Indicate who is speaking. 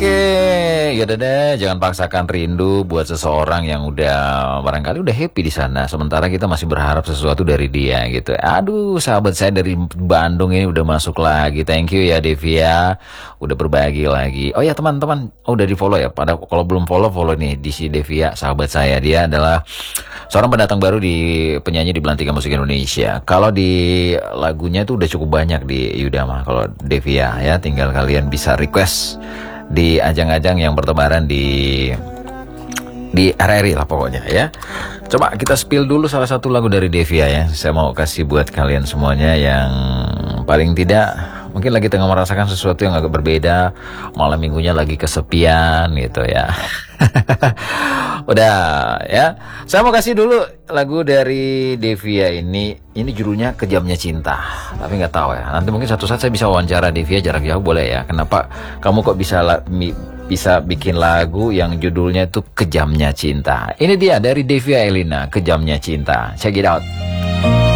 Speaker 1: Yaudah deh, jangan paksakan rindu buat seseorang yang udah barangkali udah happy di sana. Sementara kita masih berharap sesuatu dari dia gitu. Aduh, sahabat saya dari Bandung ini udah masuk lagi. Thank you ya Devia, udah berbagi lagi. Oh ya teman-teman, udah di follow ya. Pada kalau belum follow nih di si Devia, sahabat saya. Dia adalah seorang pendatang baru di penyanyi di Belantika Musik Indonesia. Kalau di lagunya tuh udah cukup banyak di Yudama. Kalau Devia ya, tinggal kalian bisa request di ajang-ajang yang bertebaran di RRI lah pokoknya ya. Coba kita spill dulu salah satu lagu dari Devia ya. Saya mau kasih buat kalian semuanya yang paling tidak mungkin lagi tengah merasakan sesuatu yang agak berbeda, malam minggunya lagi kesepian gitu ya. Udah ya. Saya mau kasih dulu lagu dari Devia ini judulnya Kejamnya Cinta. Tapi nggak tahu ya. Nanti mungkin satu saat saya bisa wawancara Devia jarak jauh, boleh ya. Kenapa kamu kok bisa bikin lagu yang judulnya itu Kejamnya Cinta? Ini dia dari Devia Elina, Kejamnya Cinta. Check it out.